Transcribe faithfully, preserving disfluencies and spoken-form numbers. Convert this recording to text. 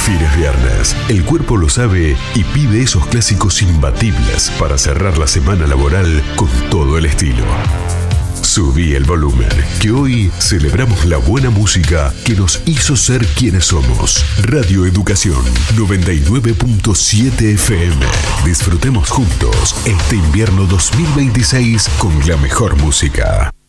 fin es viernes. El cuerpo lo sabe y pide esos clásicos imbatibles para cerrar la semana laboral con todo el estilo. Subí el volumen, que hoy celebramos la buena música que nos hizo ser quienes somos. Radio Educación noventa y nueve punto siete F M. Disfrutemos juntos este invierno dos mil veintiséis con la mejor música.